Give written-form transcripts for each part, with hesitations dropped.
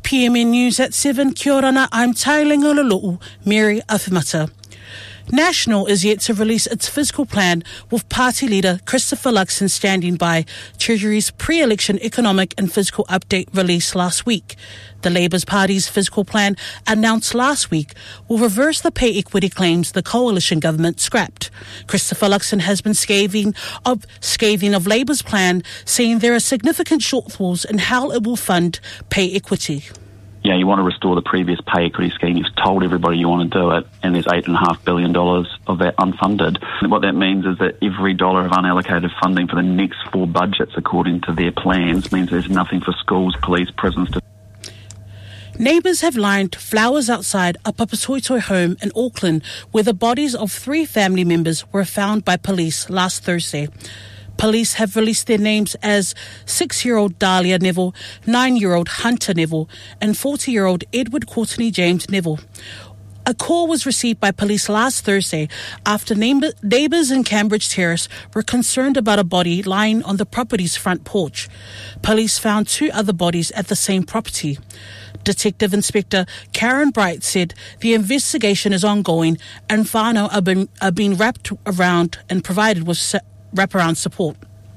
PMN News at 7. Kia ora, I'm Tailinga Lulu'u, Mary Afimata. National is yet to release its fiscal plan, with party leader Christopher Luxon standing by Treasury's pre-election economic and fiscal update released last week. The Labour Party's fiscal plan, announced last week, will reverse the pay equity claims the coalition government scrapped. Christopher Luxon has been scathing of Labour's plan, saying there are significant shortfalls in how it will fund pay equity. Yeah, you want to restore the previous pay equity scheme. You've told everybody you want to do it, and there's $8.5 billion of that unfunded. And what that means is that every dollar of unallocated funding for the next 4 budgets, according to their plans, means there's nothing for schools, police, prisons to... Neighbours have lined flowers outside a Papatoetoe home in Auckland, where the bodies of 3 family members were found by police last Thursday. Police have released their names as 6-year-old Dahlia Neville, 9-year-old Hunter Neville, and 40-year-old Edward Courtney James Neville. A call was received by police last Thursday after neighbours in Cambridge Terrace were concerned about a body lying on the property's front porch. Police found 2 other bodies at the same property. Detective Inspector Karen Bright said the investigation is ongoing and whānau are being wrapped around and provided with wraparound support.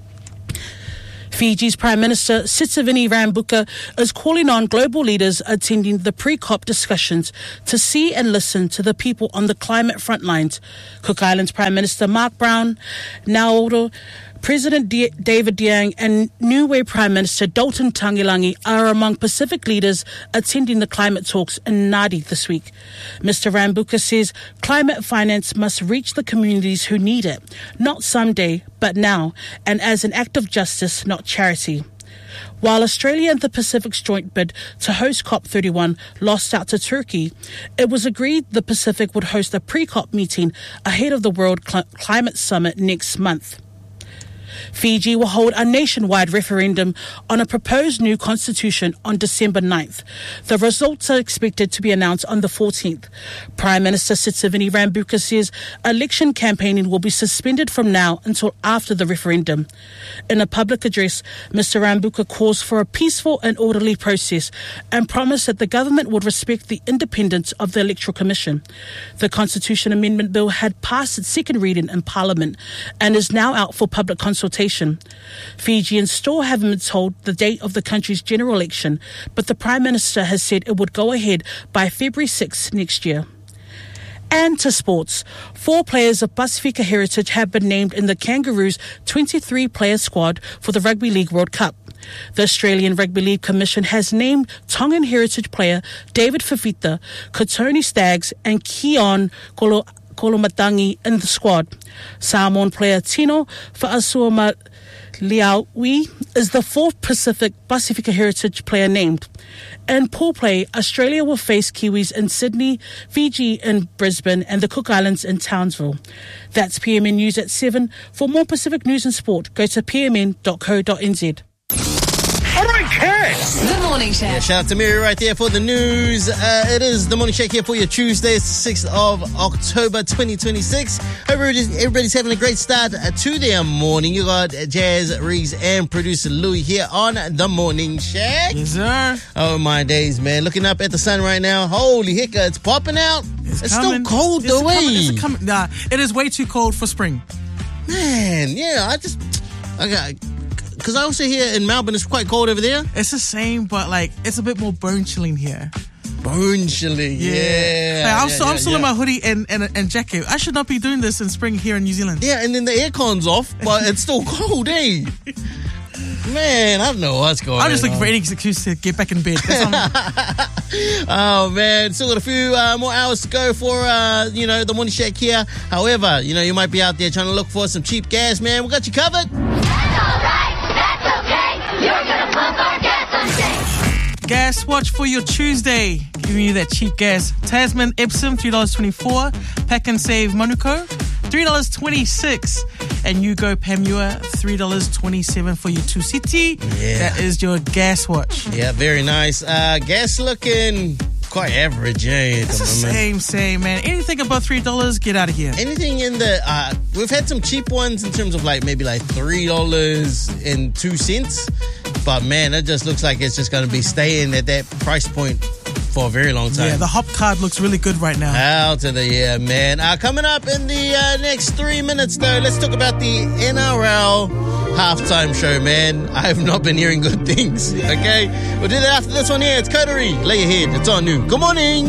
Fiji's Prime Minister Sitiveni Rabuka is calling on global leaders attending the pre-COP discussions to see and listen to the people on the climate front lines. Cook Islands Prime Minister Mark Brown, Nauru President David Diang and Niue Prime Minister Dalton Tangilangi are among Pacific leaders attending the climate talks in Nadi this week. Mr. Rabuka says climate finance must reach the communities who need it, not someday, but now, and as an act of justice, not charity. While Australia and the Pacific's joint bid to host COP31 lost out to Turkey, it was agreed the Pacific would host a pre-COP meeting ahead of the World Climate Summit next month. Fiji will hold a nationwide referendum on a proposed new constitution on December 9th. The results are expected to be announced on the 14th. Prime Minister Sitiveni Rabuka says election campaigning will be suspended from now until after the referendum. In a public address, Mr. Rabuka calls for a peaceful and orderly process and promised that the government would respect the independence of the Electoral Commission. The Constitution Amendment Bill had passed its second reading in Parliament and is now out for public consultation. Fijians still haven't been told the date of the country's general election, but the Prime Minister has said it would go ahead by February 6 next year. And to sports, 4 players of Pasifika heritage have been named in the Kangaroos' 23-player squad for the Rugby League World Cup. The Australian Rugby League Commission has named Tongan heritage player David Fifita, Kotoni Staggs and Keon Kolomatangi in the squad. Samoan player Tino Fa'asuama Liaui is the 4th Pasifika heritage player named. In pool play, Australia will face Kiwis in Sydney, Fiji in Brisbane and the Cook Islands in Townsville. That's PMN News at 7. For more Pacific news and sport, go to pmn.co.nz. All right, Cass. The Morning Shack. Yeah, shout out to Mary right there for the news. It is the Morning Shack here for your Tuesday, 6th of October 2026. Hope everybody's having a great start to their morning. You got Jazz, Reese, and producer Louie here on the Morning Shack. Yes, sir. Oh, my days, man. Looking up at the sun right now. Holy hicka, it's popping out. It's still cold, though, Nah, it is way too cold for spring. Man, yeah, because I also hear in Melbourne it's quite cold over there. It's the same, but like it's a bit more bone chilling here. Bone chilling, yeah. Like, I'm still in my hoodie and jacket. I should not be doing this in spring here in New Zealand. Yeah, and then the aircon's off, but it's still cold, eh? Man, I don't know what's going on. I'm just looking for any excuse to get back in bed. Oh, man. Still got a few more hours to go for, the Morning Shack here. However, you might be out there trying to look for some cheap gas, man. We got you covered. That's all right. That's okay. You're gonna pump our gas someday. Gas watch for your Tuesday. Giving you that cheap gas. Tasman Epsom, $3.24. Pack and Save Manuko, $3.26. And Yugo Pamua, $3.27 for your 2 city. Yeah. That is your gas watch. Yeah, very nice. Gas looking quite average, eh? It's the same, man. Anything above $3, get out of here. Anything in the... we've had some cheap ones in terms of maybe $3.02. But man, it just looks like it's just going to be staying at that price point for a very long time. Yeah, the hop card looks really good right now. Out of the year, man. Coming up in the next 3 minutes, though, let's talk about the NRL halftime show, man. I have not been hearing good things, okay? We'll do that after this one here. It's Coterie. Lay your head. It's on you. Good morning.